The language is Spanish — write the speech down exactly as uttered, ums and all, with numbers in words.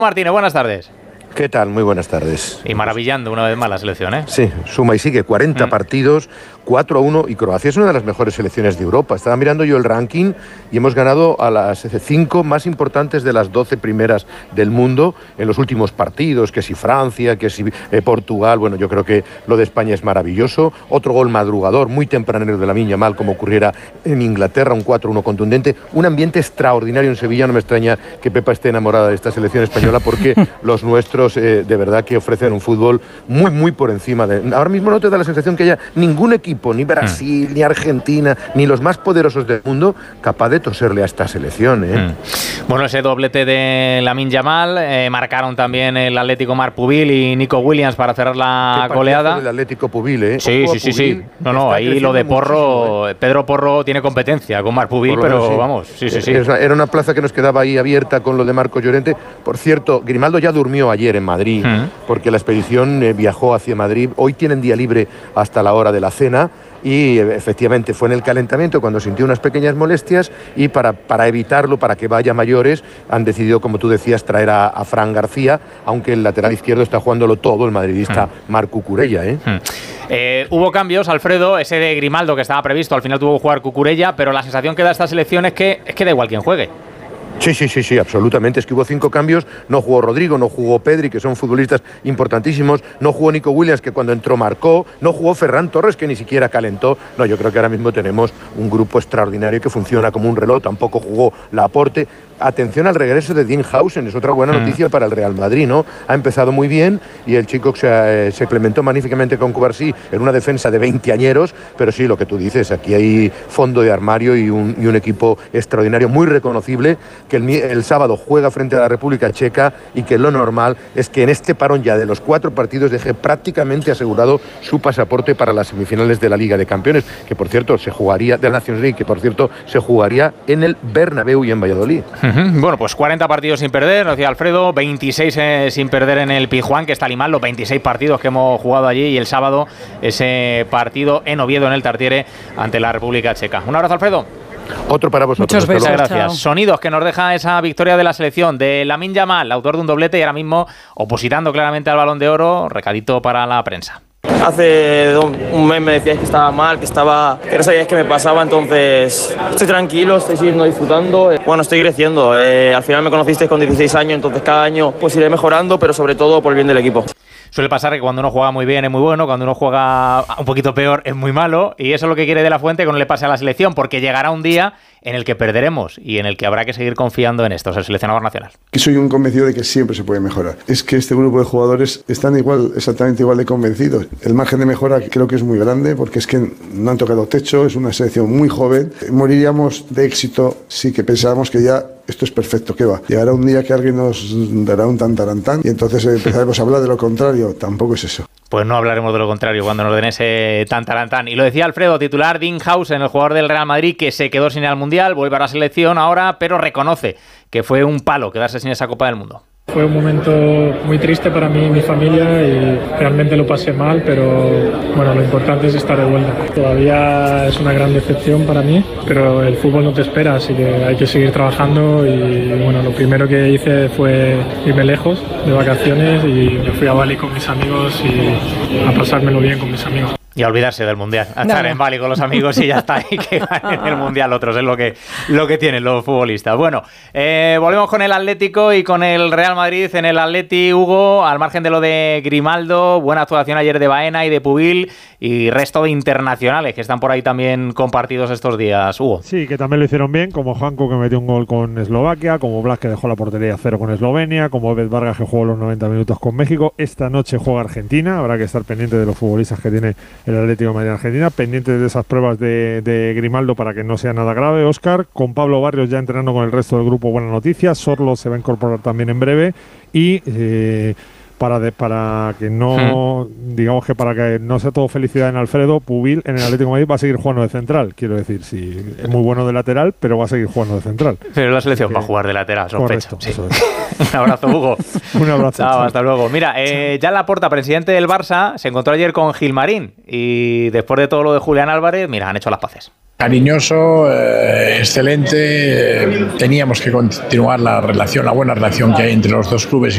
Martínez, buenas tardes. ¿Qué tal? Muy buenas tardes. Y maravillando una vez más la selección, ¿eh? Sí, suma y sigue, cuarenta mm. partidos, cuatro a uno, y Croacia es una de las mejores selecciones de Europa. Estaba mirando yo el ranking y hemos ganado a las cinco más importantes de las doce primeras del mundo en los últimos partidos, que si Francia, que si eh, Portugal. Bueno, yo creo que lo de España es maravilloso. Otro gol madrugador, muy tempranero de Lamine Yamal, como ocurriera en Inglaterra, un cuatro uno contundente. Un ambiente extraordinario en Sevilla. No me extraña que Pepa esté enamorada de esta selección española, porque los nuestros Eh, de verdad que ofrecen un fútbol muy, muy por encima de... Ahora mismo no te da la sensación que haya ningún equipo, ni Brasil, mm. ni Argentina, ni los más poderosos del mundo, capaz de toserle a esta selección, ¿eh? Mm. Bueno, ese doblete de Lamine Yamal, eh, marcaron también el Atlético Marc Pubil y Nico Williams para cerrar la goleada. El Atlético Pubil, ¿eh? Sí, sí, sí, sí. No, no, ahí lo de Porro, ¿eh? Pedro Porro tiene competencia con Marc Pubil, Porro, pero sí. vamos, sí, sí, sí. Era una plaza que nos quedaba ahí abierta con lo de Marcos Llorente. Por cierto, Grimaldo ya durmió ayer en Madrid, uh-huh. porque la expedición eh, viajó hacia Madrid. Hoy tienen día libre hasta la hora de la cena y eh, efectivamente fue en el calentamiento cuando sintió unas pequeñas molestias, y para, para evitarlo, para que vaya mayores, han decidido, como tú decías, traer a, a Fran García, aunque el lateral izquierdo está jugándolo todo el madridista uh-huh. Marc Cucurella, ¿eh? Uh-huh. Eh, hubo cambios, Alfredo, ese de Grimaldo que estaba previsto, al final tuvo que jugar Cucurella, pero la sensación que da esta selección es que, es que da igual quién juegue. Sí, sí, sí, sí, absolutamente. Es que hubo cinco cambios. No jugó Rodrigo, no jugó Pedri, que son futbolistas importantísimos. No jugó Nico Williams, que cuando entró marcó. No jugó Ferran Torres, que ni siquiera calentó. No, yo creo que ahora mismo tenemos un grupo extraordinario que funciona como un reloj. Tampoco jugó Laporte. Atención al regreso de Dean Howson, es otra buena noticia para el Real Madrid, ¿no? Ha empezado muy bien y el chico se, eh, se complementó magníficamente con Cubarsí en una defensa de veinteañeros, pero sí, lo que tú dices, aquí hay fondo de armario y un, y un equipo extraordinario, muy reconocible, que el, el sábado juega frente a la República Checa, y que lo normal es que en este parón ya de los cuatro partidos deje prácticamente asegurado su pasaporte para las semifinales de la Liga de Campeones, que por cierto se jugaría, de la Nations League, que por cierto se jugaría en el Bernabéu y en Valladolid. Bueno, pues cuarenta partidos sin perder, nos decía Alfredo, veintiséis eh, sin perder en el Pizjuán, que está Limán, los veintiséis partidos que hemos jugado allí, y el sábado ese partido en Oviedo, en el Tartiere, ante la República Checa. Un abrazo, Alfredo. Otro para vosotros. Muchas besos, gracias. Chao. Sonidos que nos deja esa victoria de la selección de Lamine Yamal, autor de un doblete y ahora mismo opositando claramente al Balón de Oro. Recadito para la prensa. Hace un mes me decíais que estaba mal, que estaba, que no sabíais qué me pasaba, entonces estoy tranquilo, estoy siguiendo disfrutando. Bueno, estoy creciendo. Eh, al final me conocisteis con dieciséis años, entonces cada año pues iré mejorando, pero sobre todo por el bien del equipo. Suele pasar que cuando uno juega muy bien es muy bueno, cuando uno juega un poquito peor es muy malo, y eso es lo que quiere De La Fuente que no le pase a la selección, porque llegará un día en el que perderemos y en el que habrá que seguir confiando en esto, es el seleccionador nacional. Que soy un convencido de que siempre se puede mejorar. Es que este grupo de jugadores están igual, exactamente igual de convencidos. El margen de mejora creo que es muy grande, porque es que no han tocado techo, es una selección muy joven. Moriríamos de éxito si que pensábamos que ya esto es perfecto, ¿qué va? Llegará un día que alguien nos dará un tantarantán y entonces empezaremos a hablar de lo contrario. Tampoco es eso. Pues no hablaremos de lo contrario cuando nos den ese tantarantán. Y lo decía Alfredo, titular Dean Howson, el jugador del Real Madrid, que se quedó sin ir al Mundial, vuelve a la selección ahora, pero reconoce que fue un palo quedarse sin esa Copa del Mundo. Fue un momento muy triste para mí y mi familia, y realmente lo pasé mal, pero bueno, lo importante es estar de vuelta. Todavía es una gran decepción para mí, pero el fútbol no te espera, así que hay que seguir trabajando. Y bueno, lo primero que hice fue irme lejos de vacaciones y me fui a Bali con mis amigos y a pasármelo bien con mis amigos. Y a olvidarse del Mundial, a estar no, no. en Bali con los amigos y ya está, y que ganen el Mundial otros, es lo que, lo que tienen los futbolistas. Bueno, eh, volvemos con el Atlético y con el Real Madrid. En el Atleti, Hugo, al margen de lo de Grimaldo, buena actuación ayer de Baena y de Pubil, y resto de internacionales que están por ahí también compartidos estos días, Hugo. Sí, que también lo hicieron bien, como Janko, que metió un gol con Eslovaquia, como Blas, que dejó la portería cero con Eslovenia, como Obed Vargas, que jugó los noventa minutos con México. Esta noche juega Argentina, habrá que estar pendiente de los futbolistas que tiene el Atlético de Madrid Argentina, pendientes de esas pruebas de, de Grimaldo para que no sea nada grave. Óscar, con Pablo Barrios ya entrenando con el resto del grupo, buena noticia. Sorlo se va a incorporar también en breve, y eh, para de, para que no hmm. digamos que para que no sea todo felicidad en Alfredo, Pubil en el Atlético de Madrid va a seguir jugando de central, quiero decir, sí, es muy bueno de lateral, pero va a seguir jugando de central. Pero la selección va a jugar de lateral, sospecho. Correcto, sí. Eso es. Un abrazo, Hugo. Un abrazo. Chao, hasta luego. Mira, eh, ya Laporta, presidente del Barça, se encontró ayer con Gilmarín, y después de todo lo de Julián Álvarez, mira, han hecho las paces. Cariñoso, eh, excelente. Eh, teníamos que continuar la relación, la buena relación que hay entre los dos clubes.